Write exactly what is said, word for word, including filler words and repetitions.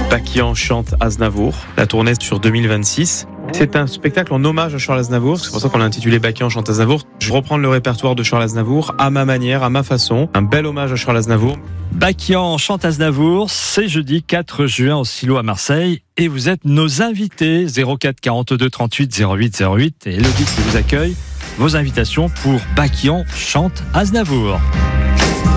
Bakian chante Aznavour. La tournée sur deux mille vingt-six. C'est un spectacle en hommage à Charles Aznavour, c'est pour ça qu'on l'a intitulé Bakian chante Aznavour. Je reprends le répertoire de Charles Aznavour à ma manière, à ma façon. Un bel hommage à Charles Aznavour. Bakian chante Aznavour, c'est jeudi quatre juin au Silo à Marseille et vous êtes nos invités. Zéro quatre quarante-deux trente-huit zéro huit zéro huit et Elodie qui vous accueille. Vos invitations pour Bakian chante Aznavour.